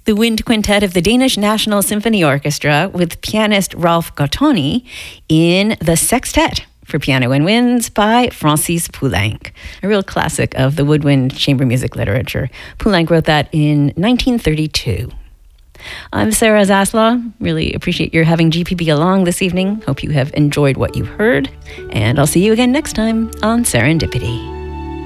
The Wind Quintet of the Danish National Symphony Orchestra with pianist Ralph Gottoni in the Sextet for piano and winds by Francis Poulenc, a real classic of the woodwind chamber music literature. Poulenc wrote that in 1932. I'm Sarah Zaslaw. Really appreciate your having GPB along this evening. Hope you have enjoyed what you heard, and I'll see you again next time on Serendipity.